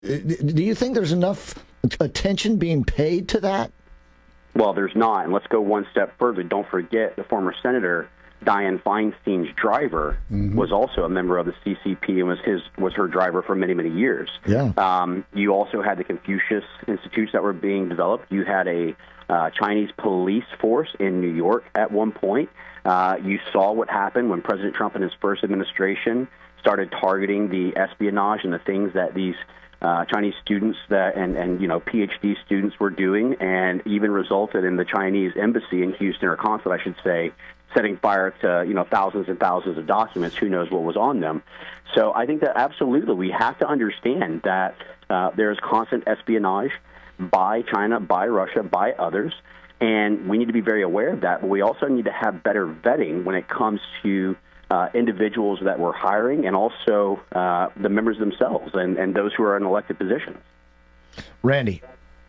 Do you think there's enough attention being paid to that? Well, there's not. And let's go one step further. Don't forget the former Senator Dianne Feinstein's driver was also a member of the CCP and was her driver for many, many years. Yeah. You also had the Confucius Institutes that were being developed. You had a Chinese police force in New York at one point. You saw what happened when President Trump and his first administration started targeting the espionage and the things that these Chinese students and PhD students were doing, and even resulted in the Chinese embassy in Houston, or consulate, I should say, setting fire to thousands and thousands of documents. Who knows what was on them? So I think that absolutely we have to understand that there is constant espionage by China, by Russia, by others, and we need to be very aware of that. But we also need to have better vetting when it comes to individuals that we're hiring, and also the members themselves and those who are in elected positions. Randy.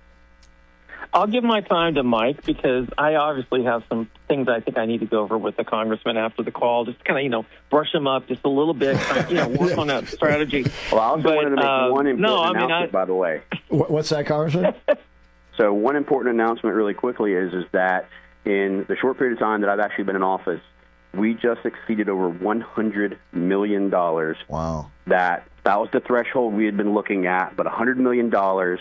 I'll give my time to Mike because I obviously have some things I think I need to go over with the congressman after the call. Just kind of, brush him up just a little bit, work on that strategy. Well, I also wanted to make one important announcement, by the way. What's that, Congressman? So one important announcement really quickly is that in the short period of time that I've actually been in office, we just exceeded over $100 million. Wow. That was the threshold we had been looking at, but $100 million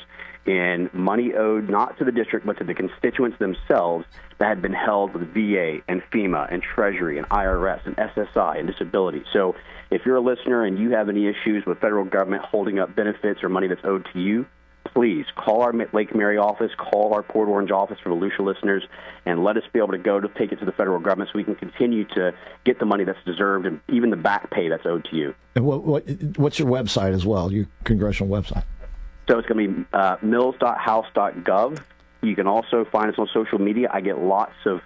in money owed not to the district but to the constituents themselves that had been held with VA and FEMA and Treasury and IRS and SSI and disability. So if you're a listener and you have any issues with federal government holding up benefits or money that's owed to you, please call our Lake Mary office, call our Port Orange office for the Lucia listeners, and let us be able to go to take it to the federal government so we can continue to get the money that's deserved and even the back pay that's owed to you. And what's your website as well, your congressional website? So it's going to be mills.house.gov. You can also find us on social media. I get lots of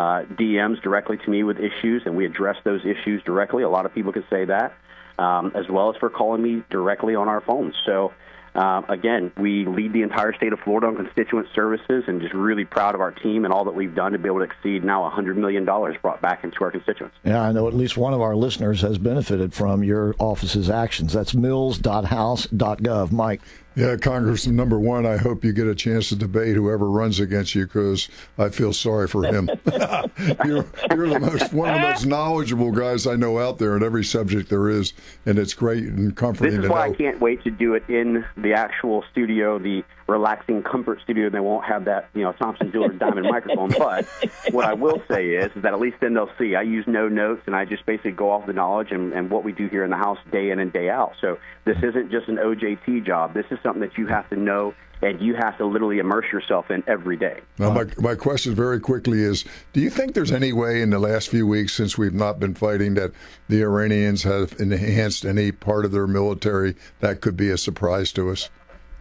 DMs directly to me with issues, and we address those issues directly. A lot of people can say that, as well as for calling me directly on our phones. So again, we lead the entire state of Florida on constituent services, and just really proud of our team and all that we've done to be able to exceed now $100 million brought back into our constituents. Yeah, I know at least one of our listeners has benefited from your office's actions. That's mills.house.gov. Mike. Yeah, Congressman, number one, I hope you get a chance to debate whoever runs against you, because I feel sorry for him. You're one of the most knowledgeable guys I know out there in every subject there is, and it's great and comforting to know. This is why I can't wait to do it in the actual studio, the relaxing comfort studio. They won't have that, Thompson Dillard diamond microphone. But what I will say is that at least then they'll see I use no notes, and I just basically go off the knowledge and what we do here in the House day in and day out. So this isn't just an OJT job. This is something that you have to know and you have to literally immerse yourself in every day. Now, my question very quickly is, do you think there's any way in the last few weeks since we've not been fighting that the Iranians have enhanced any part of their military that could be a surprise to us?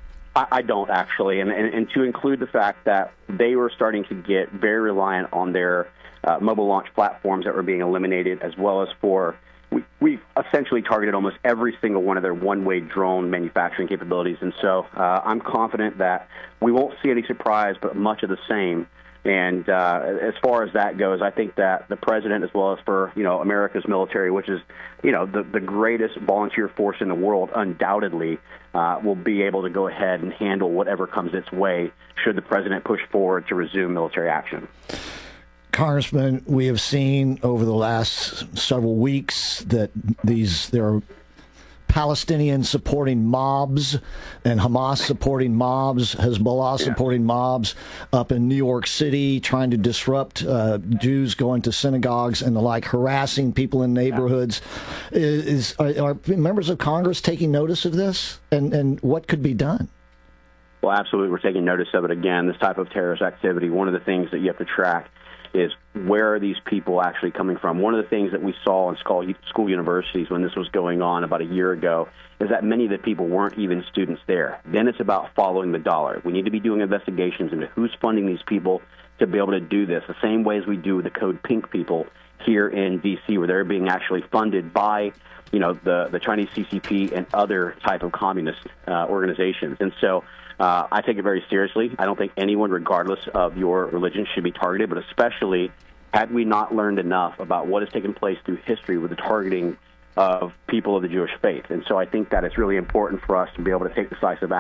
I don't, actually. And to include the fact that they were starting to get very reliant on their mobile launch platforms that were being eliminated, as well as we essentially targeted almost every single one of their one-way drone manufacturing capabilities. And so I'm confident that we won't see any surprise, but much of the same. And as far as that goes, I think that the president, as well as for America's military, which is the greatest volunteer force in the world, undoubtedly will be able to go ahead and handle whatever comes its way should the president push forward to resume military action. Congressman, we have seen over the last several weeks that there are Palestinians supporting mobs and Hamas supporting mobs, Hezbollah supporting mobs up in New York City, trying to disrupt Jews going to synagogues and the like, harassing people in neighborhoods. Are members of Congress taking notice of this, and what could be done? Well, absolutely. We're taking notice of it. Again, this type of terrorist activity, one of the things that you have to track is where are these people actually coming from. One of the things that we saw in school universities when this was going on about a year ago is that many of the people weren't even students there. Then it's about following the dollar. We need to be doing investigations into who's funding these people to be able to do this, the same way as we do with the Code Pink people here in D.C., where they're being actually funded by the Chinese CCP and other type of communist organizations. And so I take it very seriously. I don't think anyone, regardless of your religion, should be targeted, but especially had we not learned enough about what has taken place through history with the targeting of people of the Jewish faith. And so I think that it's really important for us to be able to take decisive